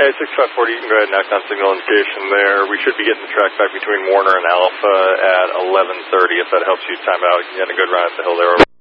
Hey, 6540, you can go ahead and act on signal indication there. We should be getting the track back between Warner and Alpha at 11:30. If that helps you time out, you had a good run at the hill there.